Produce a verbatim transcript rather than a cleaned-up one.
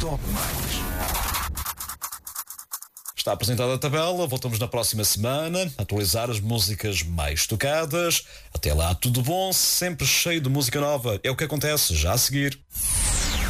Top Mais. Está apresentada a tabela, voltamos na próxima semana a atualizar as músicas mais tocadas. Até lá, tudo bom, sempre cheio de música nova. É o que acontece já a seguir.